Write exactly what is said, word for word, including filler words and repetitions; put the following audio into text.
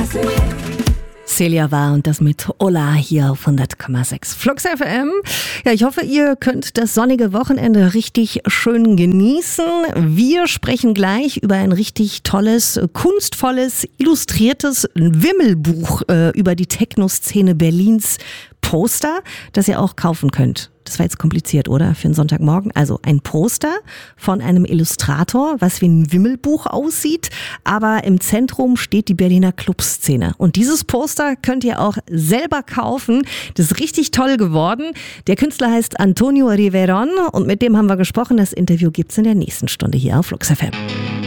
Celia war und das mit Ola hier auf hundert Komma sechs Flux F M. Ja, ich hoffe, ihr könnt das sonnige Wochenende richtig schön genießen. Wir sprechen gleich über ein richtig tolles, kunstvolles, illustriertes Wimmelbuch äh, über die Techno-Szene Berlins. Poster, das ihr auch kaufen könnt. Das war jetzt kompliziert, oder? Für einen Sonntagmorgen. Also ein Poster von einem Illustrator, was wie ein Wimmelbuch aussieht. Aber im Zentrum steht die Berliner Clubszene. Und dieses Poster könnt ihr auch selber kaufen. Das ist richtig toll geworden. Der Künstler heißt Antonio Riveron und mit dem haben wir gesprochen. Das Interview gibt's in der nächsten Stunde hier auf Flux F M.